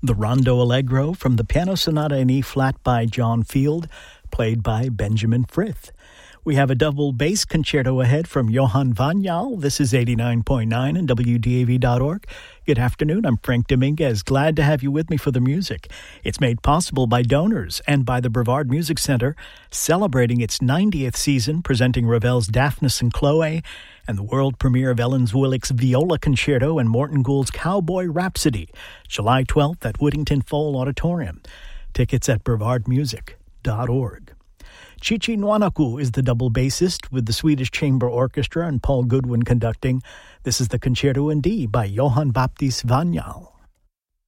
The Rondo Allegro from the Piano Sonata in E-flat by John Field, played by Benjamin Frith. We have a double bass concerto ahead from Johann Vanyal. This is 89.9 and WDAV.org. Good afternoon, I'm Frank Dominguez. Glad to have you with me for the music. It's made possible by donors and by the Brevard Music Center, celebrating its 90th season, presenting Ravel's Daphnis and Chloe, and the world premiere of Ellen Zwillich's Viola Concerto and Morton Gould's Cowboy Rhapsody, July 12th at Whittington Foal Auditorium. Tickets at brevardmusic.org. Chichi Nwanaku is the double bassist with the Swedish Chamber Orchestra and Paul Goodwin conducting. This is the Concerto in D by Johann Baptist Vanyal.